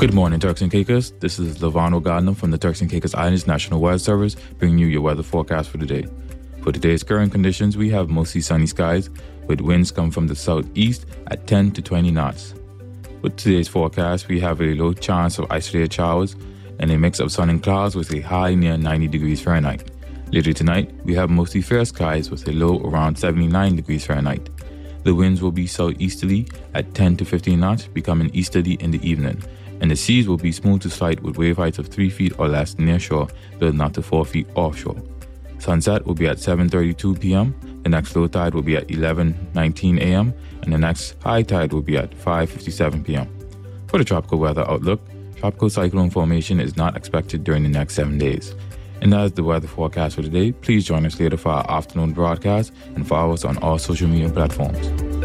Good morning, Turks and Caicos. This is Lavano Gardner from the Turks and Caicos Islands National Weather Service, bringing you your weather forecast for today. For today's current conditions, we have mostly sunny skies, with winds coming from the southeast at 10 to 20 knots. With today's forecast, we have a low chance of isolated showers and a mix of sun and clouds with a high near 90 degrees Fahrenheit. Later tonight, we have mostly fair skies with a low around 79 degrees Fahrenheit. The winds will be southeasterly at 10 to 15 knots, becoming easterly in the evening, and the seas will be smooth to slight with wave heights of 3 feet or less near shore, though not to 4 feet offshore. Sunset will be at 7:32 p.m., the next low tide will be at 11:19 a.m., and the next high tide will be at 5:57 p.m. For the tropical weather outlook, tropical cyclone formation is not expected during the next 7 days. And that is the weather forecast for today. Please join us later for our afternoon broadcast and follow us on all social media platforms.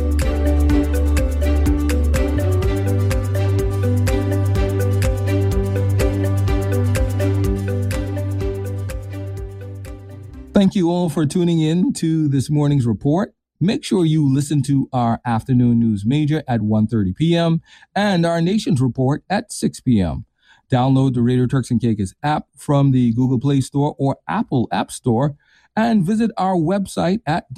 Thank you all for tuning in to this morning's report. Make sure you listen to our afternoon news major at 1:30 p.m. and our nation's report at 6 p.m. Download the Radio Turks and Caicos app from the Google Play Store or Apple App Store and visit our website at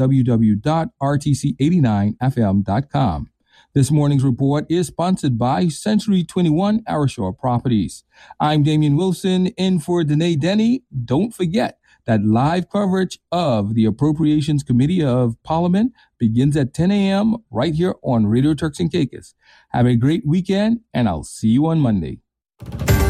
www.rtc89fm.com. This morning's report is sponsored by Century 21 Arashore Properties. I'm Damian Wilson in for Danae Denny. Don't forget that live coverage of the Appropriations Committee of Parliament begins at 10 a.m. right here on Radio Turks and Caicos. Have a great weekend, and I'll see you on Monday.